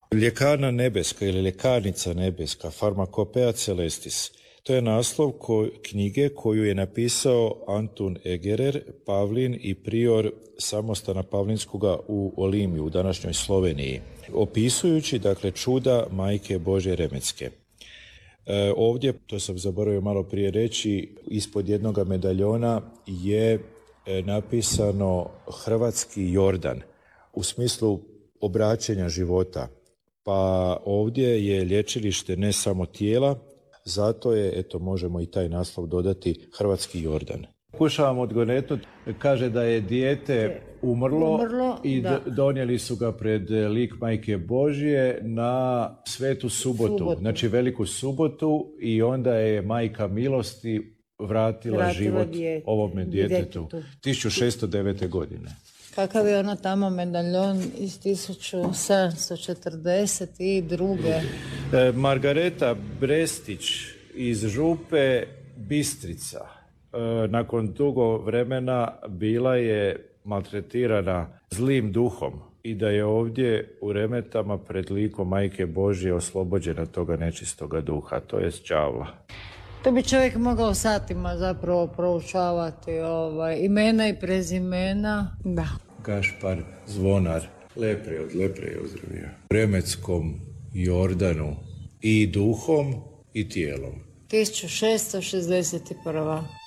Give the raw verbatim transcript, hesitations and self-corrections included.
Ljekarna nebeska ili ljekarnica nebeska, Pharmacopoeia Celestis. To je naslov ko, knjige koju je napisao Antun Egerer, Pavlin i prior samostana Pavlinskoga u Olimiju, u današnjoj Sloveniji, opisujući dakle čuda Majke Božje Remetske. E, ovdje, to sam zaboravio malo prije reći, ispod jednog medaljona je e, napisano hrvatski Jordan u smislu obraćanja života. Pa ovdje je lječilište ne samo tijela, zato je, eto, možemo i taj naslov dodati, hrvatski Jordan. Pokušavam odgonetnuti, kaže da je dijete umrlo, umrlo i da. donijeli su ga pred lik Majke Božje na Svetu subotu, subotu, znači Veliku subotu, i onda je Majka milosti vratila, vratila život dje, ovome djetetu, djetetu tisuću šesto devete. godine. Kakav je ono tamo medaljon iz tisuću sedamsto četrdeset druge. E, Margareta Brestić iz Župe Bistrica. E, nakon dugo vremena bila je maltretirana zlim duhom i da je ovdje u Remetama pred likom Majke Božje oslobođena toga nečistoga duha, to je đavla. To bi čovjek mogao satima zapravo proučavati ovaj, imena i prezimena. Da. Gašpar Zvonar, lepre od lepre je ozdravio. Remetskom Jordanu i duhom i tijelom. tisuću šesto šezdeset prva.